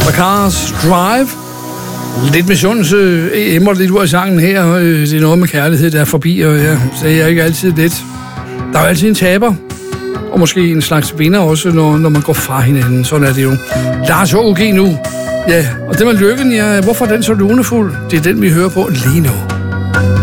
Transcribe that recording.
Cars Drive. Lidt misundelse emmer lidt ud af sangen her. Det er noget med kærlighed, der er forbi, og ja, det er ikke altid let. Der er jo altid en taber, og måske en slags vinder også, når man går fra hinanden. Sådan er det jo. Lars H.U.G. nu. Ja, og det var lykken, ja. Hvorfor er den så lunefuld? Det er den, vi hører på lige nu.